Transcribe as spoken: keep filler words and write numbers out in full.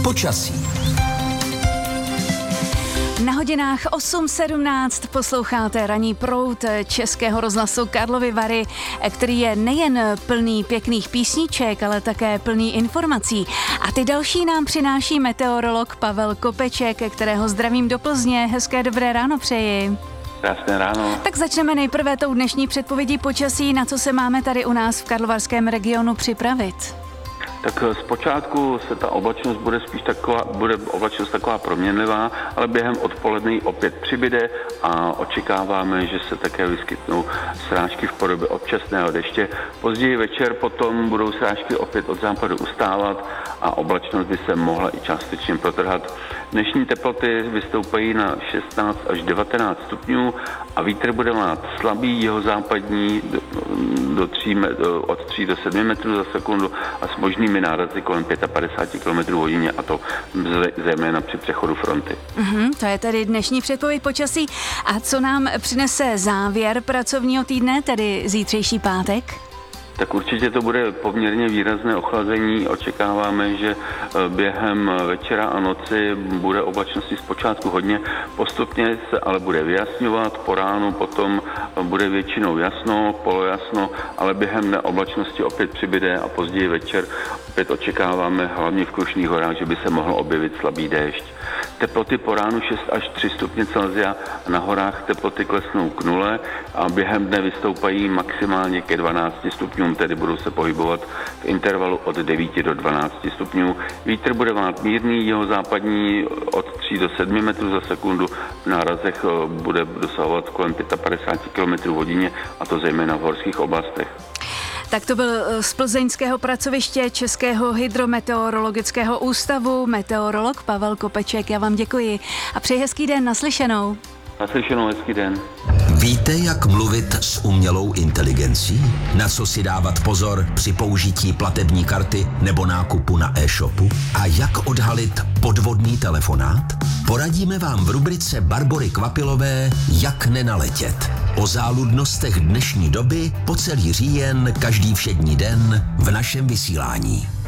Počasí. Na hodinách osm sedmnáct posloucháte ranní proud Českého rozhlasu Karlovy Vary, který je nejen plný pěkných písniček, ale také plný informací. A ty další nám přináší meteorolog Pavel Kopeček, kterého zdravím do Plzně. Hezké dobré ráno přeji. Krásné ráno. Tak začneme nejprve tou dnešní předpovědí počasí, na co se máme tady u nás v karlovarském regionu připravit. Tak zpočátku se ta oblačnost bude spíš taková, bude oblačnost taková proměnlivá, ale během odpoledne opět přibyde a očekáváme, že se také vyskytnou srážky v podobě občasného deště. Později večer potom budou srážky opět od západu ustávat a oblačnost by se mohla i částečně protrhat. Dnešní teploty vystoupají na šestnáct až devatenáct stupňů a vítr bude mát slabý jihozápadní do, do tří, od tří do sedmi metrů za sekundu a s možnými nárazy kolem padesát pět kilometrů hodině, a to zejména při přechodu fronty. Mm-hmm, to je tedy dnešní předpověď počasí. A co nám přinese závěr pracovního týdne, tedy zítřejší pátek? Tak určitě to bude poměrně výrazné ochlazení. Očekáváme, že během večera a noci bude oblačnosti zpočátku hodně, postupně se ale bude vyjasňovat, po ránu potom bude většinou jasno, polojasno, ale během dne oblačnosti opět přibyde a později večer opět očekáváme, hlavně v Krušných horách, že by se mohl objevit slabý déšť. Teploty po ránu šest až tři stupně Celsia, na horách teploty klesnou k nule a během dne vystoupají maximálně ke dvanácti stupňům, tedy budou se pohybovat v intervalu od devíti do dvanácti stupňů. Vítr bude mát mírný, jihozápadní od tří do sedmi metrů za sekundu, v nárazech bude dosahovat kolem padesát pět kilometrů hodině, a to zejména v horských oblastech. Tak to byl z plzeňského pracoviště Českého hydrometeorologického ústavu meteorolog Pavel Kopeček. Já vám děkuji a přeji hezký den, naslyšenou. Naslyšenou, hezký den. Víte, jak mluvit s umělou inteligencí? Na co si dávat pozor při použití platební karty nebo nákupu na e-shopu? A jak odhalit podvodný telefonát? Poradíme vám v rubrice Barbory Kvapilové Jak nenaletět. O záludnostech dnešní doby po celý říjen každý všední den v našem vysílání.